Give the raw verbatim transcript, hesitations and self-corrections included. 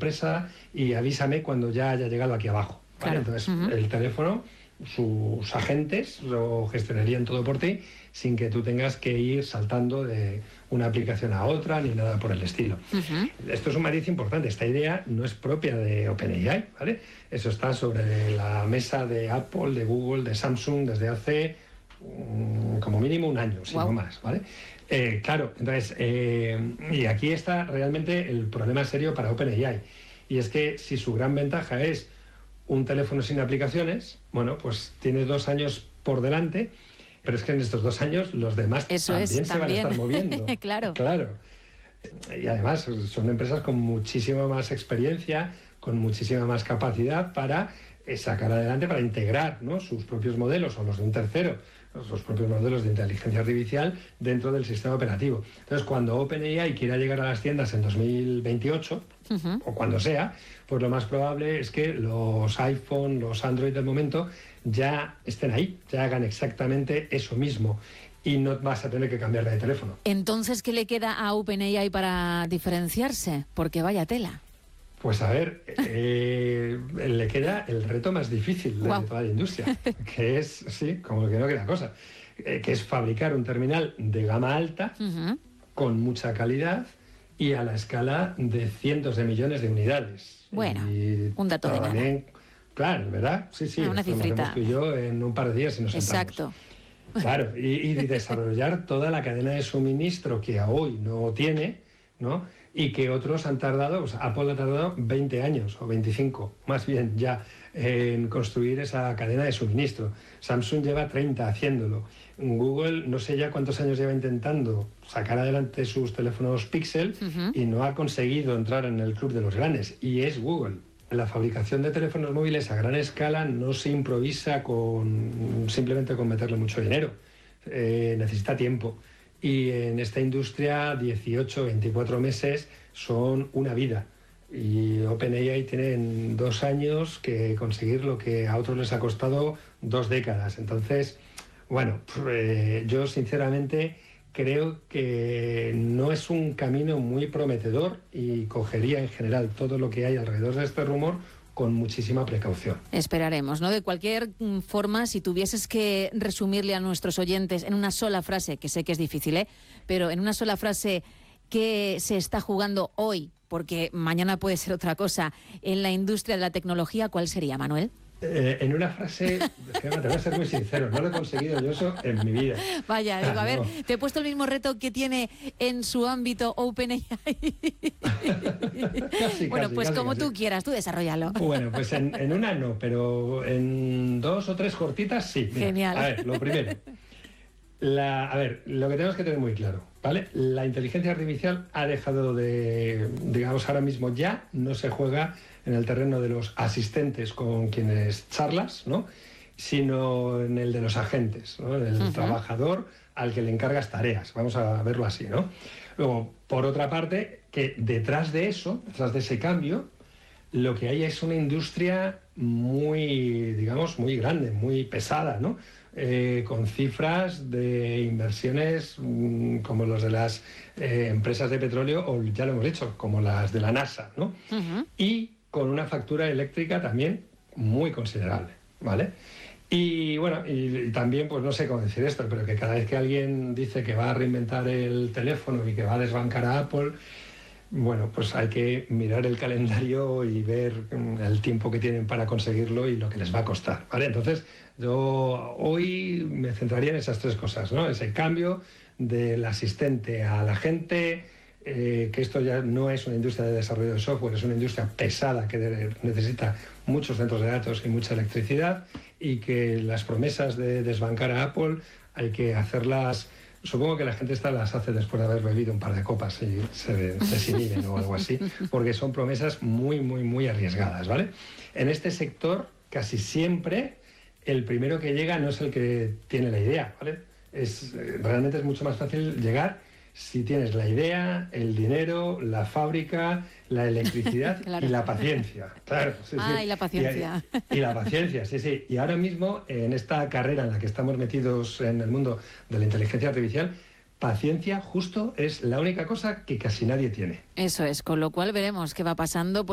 empresa y avísame cuando ya haya llegado aquí abajo. ¿Vale? Claro. Entonces, uh-huh. el teléfono, sus agentes lo gestionarían todo por ti sin que tú tengas que ir saltando de una aplicación a otra ni nada por el estilo. Uh-huh. Esto es un matiz importante. Esta idea no es propia de OpenAI, ¿vale? Eso está sobre la mesa de Apple, de Google, de Samsung desde hace um, como mínimo un año, si wow. no más, ¿vale? Eh, claro, entonces, eh, y aquí está realmente el problema serio para OpenAI. Y es que si su gran ventaja es un teléfono sin aplicaciones, bueno, pues tiene dos años por delante, pero es que en estos dos años los demás Eso también es, se también. van a estar moviendo. Claro. Claro. Y además son empresas con muchísima más experiencia, con muchísima más capacidad para eh, sacar adelante, para integrar, ¿no?, sus propios modelos o los de un tercero, los propios modelos de inteligencia artificial dentro del sistema operativo. Entonces, cuando OpenAI quiera llegar a las tiendas en dos mil veintiocho, uh-huh. o cuando sea, pues lo más probable es que los iPhone, los Android del momento ya estén ahí, ya hagan exactamente eso mismo y no vas a tener que cambiar de teléfono. Entonces, ¿qué le queda a OpenAI para diferenciarse? Porque vaya tela. Pues a ver, eh, le queda el reto más difícil de, wow. de toda la industria, que es, sí, como que no queda cosa, eh, que es fabricar un terminal de gama alta, uh-huh. con mucha calidad y a la escala de cientos de millones de unidades. Bueno, y un dato de nada. Claro, ¿verdad? Sí, sí, ah, una cifrita. Tú y yo en un par de días y nos sentamos. Exacto. Claro, y, y desarrollar toda la cadena de suministro que a hoy no tiene, ¿no? Y que otros han tardado, pues Apple ha tardado veinte años o veinticinco, más bien ya, en construir esa cadena de suministro. Samsung lleva treinta haciéndolo. Google no sé ya cuántos años lleva intentando sacar adelante sus teléfonos Pixel, uh-huh. y no ha conseguido entrar en el club de los grandes, y es Google. La fabricación de teléfonos móviles a gran escala no se improvisa con simplemente con meterle mucho dinero. Eh, necesita tiempo. Y en esta industria dieciocho, veinticuatro meses son una vida. Y OpenAI tiene en dos años que conseguir lo que a otros les ha costado dos décadas. Entonces, bueno, eh, yo sinceramente creo que no es un camino muy prometedor y cogería en general todo lo que hay alrededor de este rumor con muchísima precaución. Esperaremos, ¿no? De cualquier forma, si tuvieses que resumirle a nuestros oyentes en una sola frase, que sé que es difícil, ¿eh?, pero en una sola frase, ¿qué se está jugando hoy? Porque mañana puede ser otra cosa. En la industria de la tecnología, ¿cuál sería, Manuel? Eh, en una frase, te voy a ser muy sincero, no lo he conseguido yo eso en mi vida. Vaya, digo, ah, a ver, no. te he puesto el mismo reto que tiene en su ámbito OpenAI. casi, bueno, casi, pues casi, como casi. tú quieras, tú desarrollalo. Bueno, pues en, en una no, pero en dos o tres cortitas sí. Mira, genial. A ver, lo primero. La, a ver, lo que tenemos que tener muy claro, ¿vale? La inteligencia artificial ha dejado de, digamos, ahora mismo ya no se juega en el terreno de los asistentes con quienes charlas, ¿no?, sino en el de los agentes, ¿no?, del uh-huh. trabajador al que le encargas tareas, vamos a verlo así, ¿no? Luego, por otra parte, que detrás de eso, detrás de ese cambio, lo que hay es una industria muy, digamos, muy grande, muy pesada, ¿no? Eh, con cifras de inversiones mmm, como los de las eh, empresas de petróleo, o ya lo hemos dicho, como las de la NASA, ¿no? Uh-huh. Y con una factura eléctrica también muy considerable, ¿vale? Y bueno, y, y también, pues no sé cómo decir esto, pero que cada vez que alguien dice que va a reinventar el teléfono y que va a desbancar a Apple, bueno, pues hay que mirar el calendario y ver el tiempo que tienen para conseguirlo y lo que les va a costar, ¿vale? Entonces, yo hoy me centraría en esas tres cosas, ¿no? Ese cambio del asistente a la gente, eh, que esto ya no es una industria de desarrollo de software, es una industria pesada que de, necesita muchos centros de datos y mucha electricidad, y que las promesas de desbancar a Apple hay que hacerlas. Supongo que la gente esta las hace después de haber bebido un par de copas y se desinhiben o algo así, porque son promesas muy, muy, muy arriesgadas, ¿vale? En este sector, casi siempre, el primero que llega no es el que tiene la idea, ¿vale? Es, realmente es mucho más fácil llegar si tienes la idea, el dinero, la fábrica, la electricidad claro. y la paciencia. Claro, sí, ah, sí. y la paciencia. Y, y la paciencia, sí, sí. Y ahora mismo, en esta carrera en la que estamos metidos en el mundo de la inteligencia artificial, paciencia justo es la única cosa que casi nadie tiene. Eso es, con lo cual veremos qué va pasando.